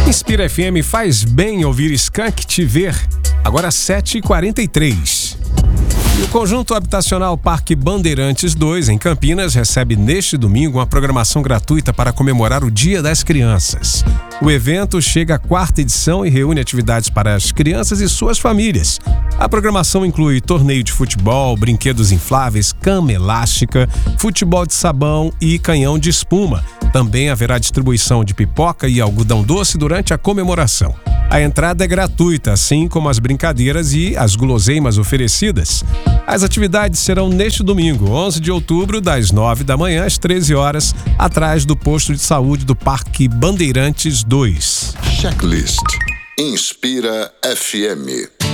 Inspira FM, faz bem ouvir Skank Te Ver. Agora 7h43. E o Conjunto Habitacional Parque Bandeirantes 2, em Campinas, recebe neste domingo uma programação gratuita para comemorar o Dia das Crianças. O evento chega à 4ª edição e reúne atividades para as crianças e suas famílias. A programação inclui torneio de futebol, brinquedos infláveis, cama elástica, futebol de sabão e canhão de espuma. Também haverá distribuição de pipoca e algodão doce durante a comemoração. A entrada é gratuita, assim como as brincadeiras e as guloseimas oferecidas. As atividades serão neste domingo, 11 de outubro, das 9 da manhã às 13 horas, atrás do posto de saúde do Parque Bandeirantes 2. Checklist Inspira FM.